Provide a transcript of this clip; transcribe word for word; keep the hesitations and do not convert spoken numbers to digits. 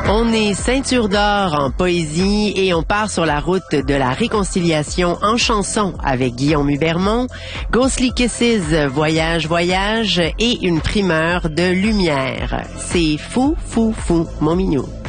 On est ceinture d'or en poésie et on part sur la route de la réconciliation en chanson avec Guillaume Hubermont, Ghostly Kisses, Voyage, Voyage et une primeur de Lumière. C'est fou, fou, fou, mon minou.